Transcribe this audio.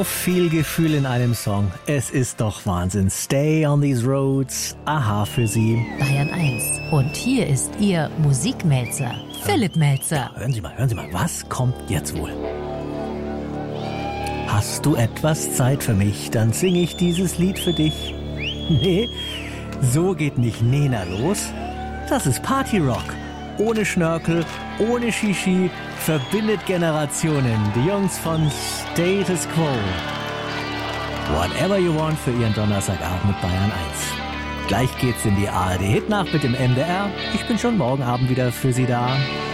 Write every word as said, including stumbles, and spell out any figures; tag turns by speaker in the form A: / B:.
A: Viel Gefühl in einem Song. Es ist doch Wahnsinn. Stay on these roads. Aha für Sie.
B: Bayern eins. Und hier ist Ihr Musikmelzer, Philipp Melzer.
A: Ja, hören Sie mal, hören Sie mal. Was kommt jetzt wohl? Hast du etwas Zeit für mich? Dann singe ich dieses Lied für dich. Nee, so geht nicht Nena los. Das ist Partyrock. Ohne Schnörkel, ohne Shishi, verbindet Generationen. Die Jungs von Status Quo. Whatever You Want für Ihren Donnerstagabend mit Bayern eins. Gleich geht's in die A R D-Hitnacht mit dem M D R. Ich bin schon morgen Abend wieder für Sie da.